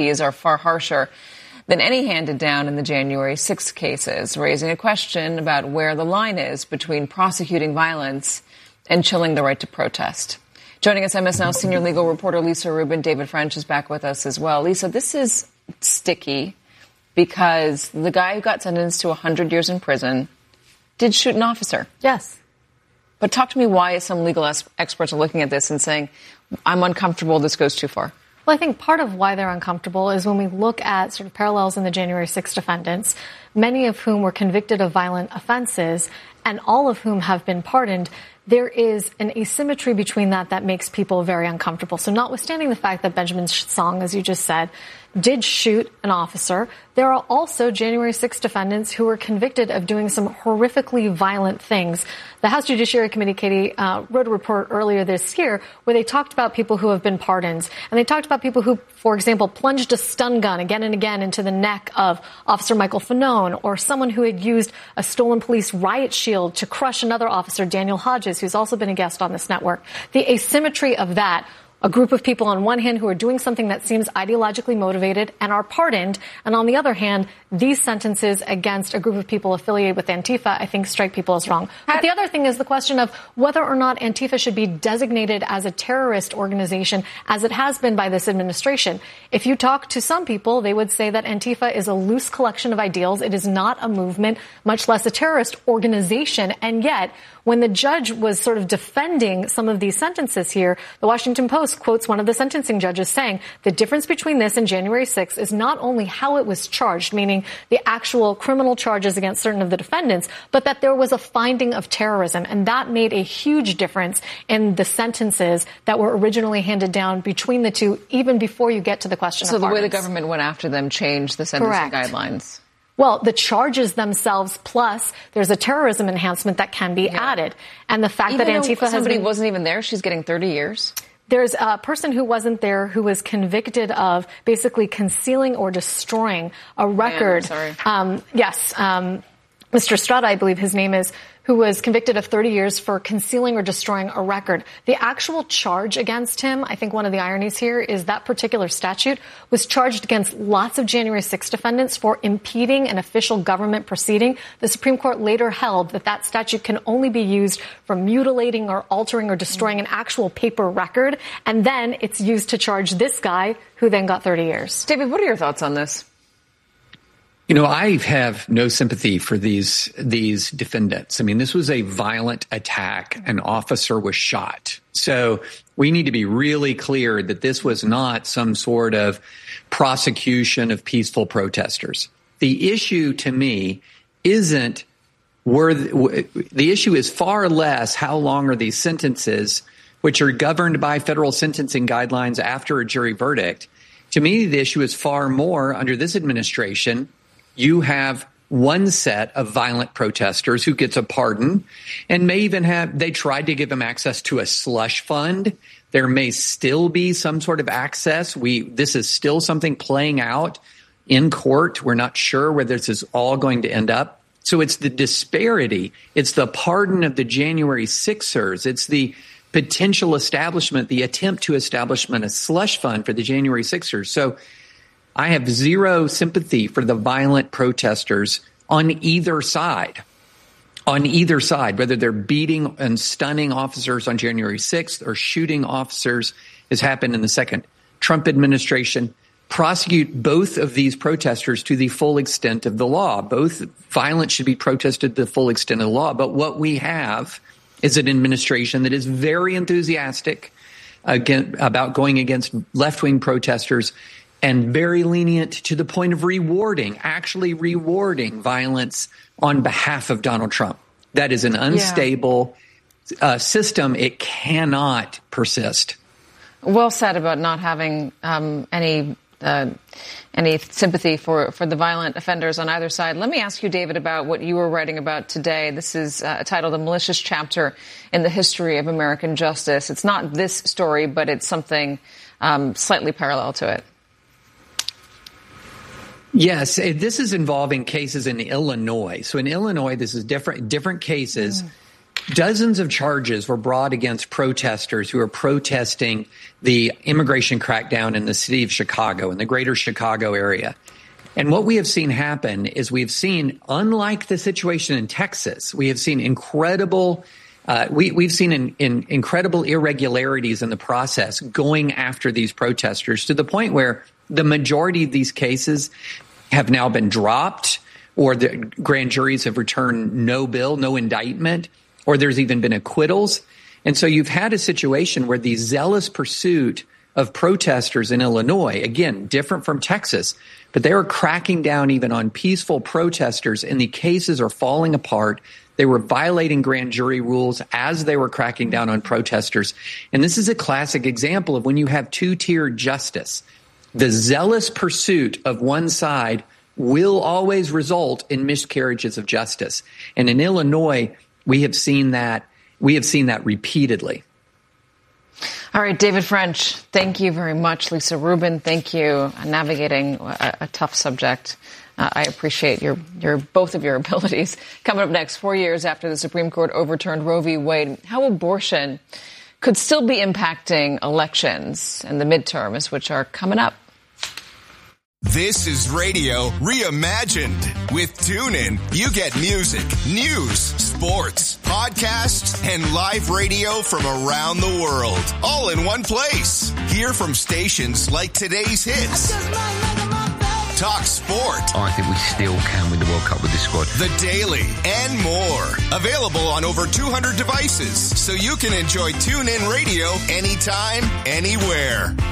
penalties are far harsher than any handed down in the January 6 cases, raising a question about where the line is between prosecuting violence and chilling the right to protest. Joining us, MS Now senior legal reporter Lisa Rubin. David French is back with us as well. Lisa, this is sticky because the guy who got sentenced to 100 years in prison did shoot an officer. Yes. But talk to me why some legal experts are looking at this and saying, I'm uncomfortable, this goes too far. Well, I think part of why they're uncomfortable is when we look at sort of parallels in the January 6 defendants, many of whom were convicted of violent offenses and all of whom have been pardoned, there is an asymmetry between that makes people very uncomfortable. So notwithstanding the fact that Benjamin Song, as you just said, did shoot an officer, there are also January 6 defendants who were convicted of doing some horrifically violent things. The House Judiciary Committee, Katie, wrote a report earlier this year where they talked about people who have been pardoned. And they talked about people who, for example, plunged a stun gun again and again into the neck of Officer Michael Fanone, or someone who had used a stolen police riot shield to crush another officer, Daniel Hodges, who's also been a guest on this network. The asymmetry of that, a group of people on one hand who are doing something that seems ideologically motivated and are pardoned, and on the other hand, these sentences against a group of people affiliated with Antifa, I think, strike people as wrong. But the other thing is the question of whether or not Antifa should be designated as a terrorist organization, as it has been by this administration. If you talk to some people, they would say that Antifa is a loose collection of ideals. It is not a movement, much less a terrorist organization. And yet, when the judge was sort of defending some of these sentences here, the Washington Post quotes one of the sentencing judges saying the difference between this and January 6th is not only how it was charged, meaning the actual criminal charges against certain of the defendants, but that there was a finding of terrorism. And that made a huge difference in the sentences that were originally handed down between the two, even before you get to the question of pardons. So the way the government went after them changed the sentencing guidelines. Well, the charges themselves, plus there's a terrorism enhancement that can be added. And the fact even that Antifa somebody wasn't even there, she's getting 30 years? There's a person who wasn't there who was convicted of basically concealing or destroying a record. Mr. Strada, I believe his name is, who was convicted of 30 years for concealing or destroying a record. The actual charge against him, I think one of the ironies here is that particular statute was charged against lots of January 6 defendants for impeding an official government proceeding. The Supreme Court later held that statute can only be used for mutilating or altering or destroying an actual paper record. And then it's used to charge this guy who then got 30 years. David, what are your thoughts on this? You know, I have no sympathy for these defendants. I mean, this was a violent attack. An officer was shot. So we need to be really clear that this was not some sort of prosecution of peaceful protesters. The issue to me isn't the issue is far less how long are these sentences, which are governed by federal sentencing guidelines after a jury verdict. To me, the issue is far more under this administration. You have one set of violent protesters who gets a pardon and may even they tried to give them access to a slush fund. There may still be some sort of access. This is still something playing out in court. We're not sure where this is all going to end up. So it's the disparity. It's the pardon of the January 6ers. It's the potential establishment, the attempt to establishment a slush fund for the January 6ers. So I have zero sympathy for the violent protesters on either side. On either side, whether they're beating and stunning officers on January 6th or shooting officers, as happened in the second Trump administration, prosecute both of these protesters to the full extent of the law. Both violence should be protested to the full extent of the law. But what we have is an administration that is very enthusiastic about going against left-wing protesters and very lenient to the point of actually rewarding violence on behalf of Donald Trump. That is an unstable system. It cannot persist. Well said about not having any sympathy for the violent offenders on either side. Let me ask you, David, about what you were writing about today. This is titled "A Malicious Chapter in the History of American Justice." It's not this story, but it's something slightly parallel to it. Yes, this is involving cases in Illinois. So in Illinois, this is different cases. Dozens of charges were brought against protesters who are protesting the immigration crackdown in the city of Chicago, in the greater Chicago area. And what we have seen happen is we've seen, unlike the situation in Texas, we have seen incredible incredible irregularities in the process going after these protesters, to the point where the majority of these cases have now been dropped, or the grand juries have returned no bill, no indictment, or there's even been acquittals. And so you've had a situation where the zealous pursuit of protesters in Illinois, again, different from Texas, but they are cracking down even on peaceful protesters, and the cases are falling apart. They were violating grand jury rules as they were cracking down on protesters. And this is a classic example of when you have two-tiered justice. The zealous pursuit of one side will always result in miscarriages of justice. And in Illinois, we have seen that repeatedly. All right, David French, thank you very much. Lisa Rubin, thank you. Navigating a tough subject. I appreciate both of your abilities. Coming up next, 4 years after the Supreme Court overturned Roe v. Wade, how abortion could still be impacting elections and the midterms, which are coming up. This is Radio Reimagined. With TuneIn, you get music, news, sports, podcasts, and live radio from around the world, all in one place. Hear from stations like today's hits, talk sport, I think we still can win the World Cup with this squad, The Daily, and more. Available on over 200 devices, so you can enjoy TuneIn Radio anytime, anywhere.